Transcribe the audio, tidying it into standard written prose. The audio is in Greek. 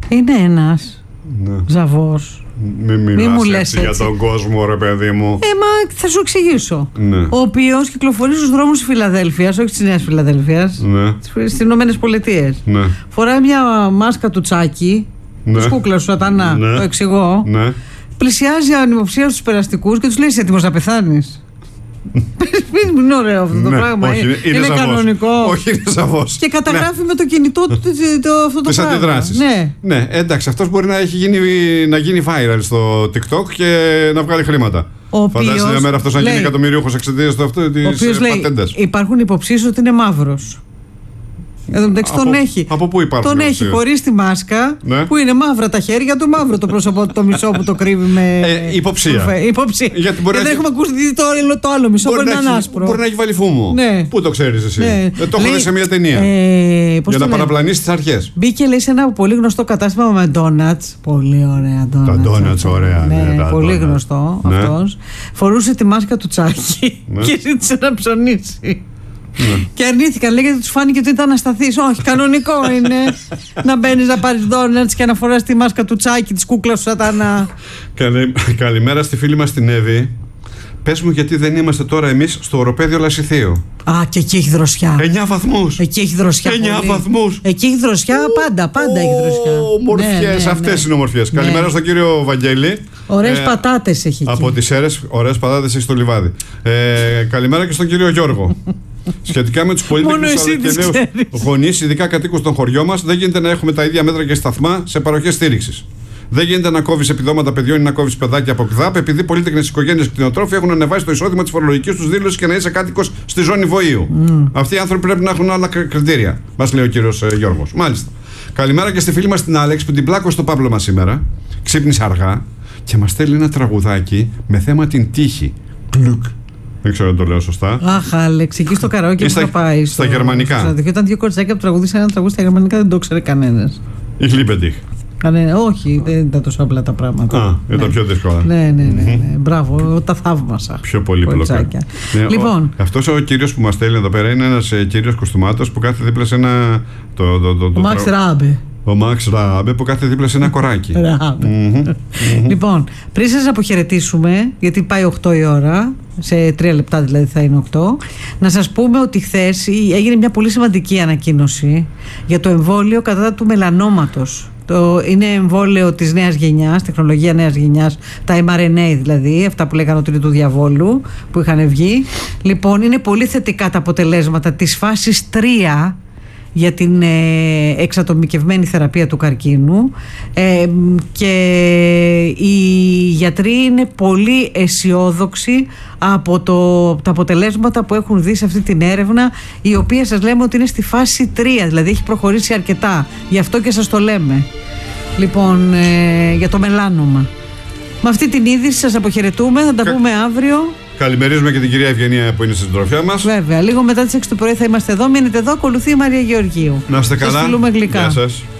Είναι ένας ζαβός. Μην μου λες έτσι για τον κόσμο, ρε παιδί μου. Μα θα σου εξηγήσω. Ναι. Ο οποίος κυκλοφορεί στους δρόμους της Φιλαδέλφειας, όχι της Νέας Φιλαδέλφειας, στις Ηνωμένες Πολιτείες. Ναι. Φοράει μια μάσκα του Τσάκη, της κούκλας του Σατανά, το εξηγώ. Ναι. Πλησιάζει ανυποψία στους περαστικούς και τους λέει: είσαι έτοιμος να πεθάνεις? Είναι ωραίο αυτό το πράγμα. Όχι, είναι κανονικό. Όχι, είναι σαφώς. Και καταγράφει με το κινητό του αυτό το τις πράγμα. αντιδράσεις. Ναι, εντάξει, αυτός μπορεί να γίνει viral στο TikTok και να βγάλει χρήματα. Φαντάζεσαι μια μέρα αυτός να γίνει εκατομμυριούχος εξαιτίας του αυτού της πατέντας. Υπάρχουν υποψίες ότι είναι μαύρος. Εδώ μεταξύ τον έχει. Από πού υπάρχουν? Τον έχει χωρίς τη μάσκα, που είναι μαύρα τα χέρια του, μαύρο το πρόσωπό του, το μισό που το κρύβει με. Υποψία. Γιατί δεν έχουμε ακούσει το άλλο μισό, μπορεί να είναι άσπρο. Μπορεί να έχει βάλει φούμο. Ναι. Πού το ξέρεις εσύ? Το έχω δει σε μια ταινία. Για να παραπλανήσει τις αρχές. Μπήκε, λέει, σε ένα πολύ γνωστό κατάστημα με ντόνατς. Πολύ ωραία ντόνατς. Τα ντόνατς, ωραία. Ναι, πολύ γνωστό αυτός. Φορούσε τη μάσκα του Τσάκη και ζήτησε να ψωνίσει. Και αρνήθηκαν, λέει, γιατί τους φάνηκε ότι ήταν ασταθής. Όχι, κανονικό είναι να μπαίνεις να πάρεις ντόνατς και να φοράς τη μάσκα του Τσάκη, της κούκλας του Σατανά. Καλημέρα στη φίλη μας την Εύη. Πες μου γιατί δεν είμαστε τώρα εμείς στο οροπέδιο Λασιθίου? Και εκεί έχει δροσιά. 9 βαθμούς. Εκεί έχει δροσιά. 9 βαθμούς. Εκεί έχει δροσιά, πάντα έχει δροσιά. Ομορφιές, αυτές είναι ομορφιές. Καλημέρα στον κύριο Βαγγέλη. Ωραίες πατάτες έχει εκεί. Από τις Σέρρες, ωραίες πατάτες έχει στο λιβάδι. Καλημέρα και στον κύριο Γιώργο. Σχετικά με τους πολίτες και νέους γονείς, ειδικά κατοίκους των χωριών μας, δεν γίνεται να έχουμε τα ίδια μέτρα και σταθμά σε παροχές στήριξης. Δεν γίνεται να κόβεις επιδόματα παιδιών ή να κόβεις παιδάκια από ΚΔΑΠ, επειδή πολύτεκνες οικογένειες κτηνοτρόφοι έχουν ανεβάσει το εισόδημα της φορολογικής τους δήλωσης και να είσαι κάτοικος στη ζώνη βοήου. Αυτοί οι άνθρωποι πρέπει να έχουν άλλα κριτήρια, μας λέει ο κύριος Γιώργος. Μάλιστα. Καλημέρα και στη φίλη μας την Άλεξ που την πλάκωσε το Παύλο μας σήμερα. Ξύπνησε αργά και μας στέλνει ένα τραγουδάκι με θέμα την τύχη. Κλουκ. Δεν ξέρω αν το λέω σωστά. Αχ, Άλεξ, εκεί στο καραόκι που θα πάει. Στα γερμανικά. Ήταν δύο κορτσάκια που τραγουδήσαν ένα τραγούδι στα γερμανικά, δεν το ξέρει κανένας. Ich liebe dich. Όχι, δεν ήταν τόσο απλά τα πράγματα. Ήταν πιο δύσκολα. Ναι. Μπράβο, τα θαύμασα. Πιο πολύπλοκα. Λοιπόν. Αυτός ο κύριος που μας στέλνει εδώ πέρα είναι ένας κύριος κοστούμάτος που κάθεται δίπλα σε ένα. Ο Μαξ Ράμπε. Ο Μαξ Ράμπε που κάθεται δίπλα σε ένα κοράκι. Λοιπόν, πριν σας αποχαιρετήσουμε, γιατί πάει 8 η ώρα, σε 3 λεπτά δηλαδή θα είναι 8, να σας πούμε ότι χθες έγινε μια πολύ σημαντική ανακοίνωση για το εμβόλιο κατά του μελανόματος. Είναι εμβόλιο της νέας γενιάς, τεχνολογία νέας γενιάς, τα mRNA δηλαδή, αυτά που λέγανε ότι είναι του διαβόλου, που είχαν βγει. Λοιπόν, είναι πολύ θετικά τα αποτελέσματα της φάσης 3 για την εξατομικευμένη θεραπεία του καρκίνου, και οι γιατροί είναι πολύ αισιόδοξοι από τα αποτελέσματα που έχουν δει σε αυτή την έρευνα, η οποία σας λέμε ότι είναι στη φάση 3, δηλαδή έχει προχωρήσει αρκετά, γι' αυτό και σας το λέμε. Λοιπόν, για το μελάνομα. Με αυτή την είδηση σας αποχαιρετούμε, θα τα πούμε αύριο. Καλημερίζουμε και την κυρία Ευγενία που είναι στην συντροφιά μας. Βέβαια, λίγο μετά τις 6 το πρωί θα είμαστε εδώ. Μείνετε εδώ, ακολουθεί η Μαρία Γεωργίου. Να είστε καλά. Σας φιλούμε γλυκά. Γεια σας.